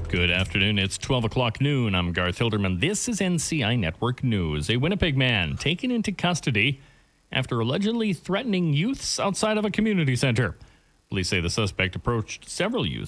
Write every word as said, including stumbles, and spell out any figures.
Good afternoon. It's twelve o'clock noon. I'm Garth Hilderman. This is N C I Network News. A Winnipeg man taken into custody after allegedly threatening youths outside of a community center. Police say the suspect approached several youths